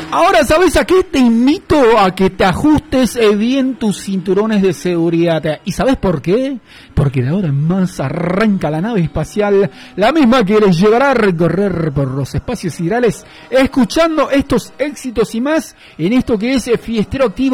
Ahora, ¿sabes a qué? Te invito a que te ajustes bien tus cinturones de seguridad. ¿Y sabes por qué? Porque de ahora en más arranca la nave espacial, la misma que les llevará a recorrer por los espacios siderales, escuchando estos éxitos y más en esto que es Fiestero Activo.